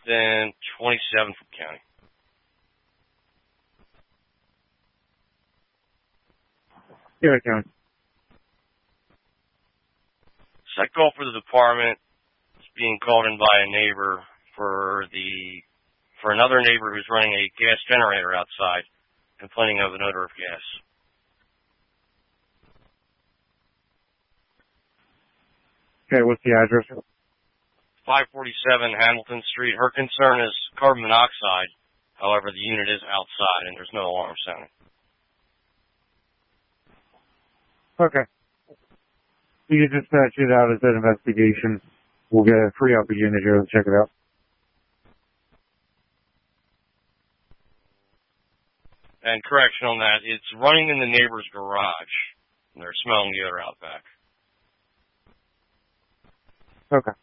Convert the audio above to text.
within 27 from county. Yeah, County. So I call for the department. It's being called in by a neighbor for another neighbor who's running a gas generator outside, complaining of an odor of gas. Okay, what's the address? 547 Hamilton Street. Her concern is carbon monoxide. However, the unit is outside and there's no alarm sounding. Okay. You can dispatch it out as an investigation. We'll get a free up a unit here to check it out. And correction on that, it's running in the neighbor's garage. And they're smelling the odor out back. Okay.